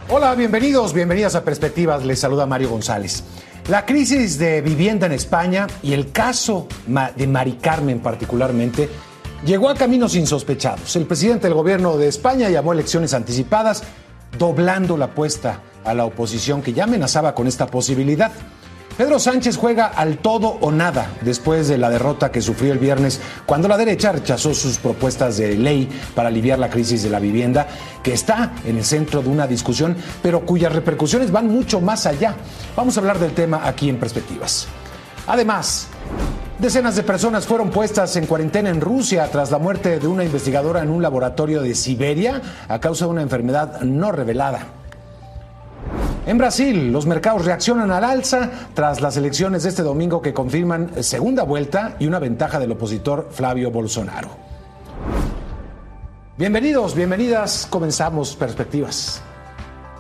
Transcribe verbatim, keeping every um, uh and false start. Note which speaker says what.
Speaker 1: Hola, bienvenidos, bienvenidas a Perspectivas. Les saluda Mario González. La crisis de vivienda en España y el caso de Mari Carmen particularmente llegó a caminos insospechados. El presidente del gobierno de España llamó a elecciones anticipadas, doblando la apuesta a la oposición que ya amenazaba con esta posibilidad. Pedro Sánchez juega al todo o nada después de la derrota que sufrió el viernes cuando la derecha rechazó sus propuestas de ley para aliviar la crisis de la vivienda, que está en el centro de una discusión, pero cuyas repercusiones van mucho más allá. Vamos a hablar del tema aquí en Perspectivas. Además, decenas de personas fueron puestas en cuarentena en Rusia tras la muerte de una investigadora en un laboratorio de Siberia a causa de una enfermedad no revelada. En Brasil, los mercados reaccionan al alza tras las elecciones de este domingo que confirman segunda vuelta y una ventaja del opositor Flavio Bolsonaro. Bienvenidos, bienvenidas, comenzamos Perspectivas.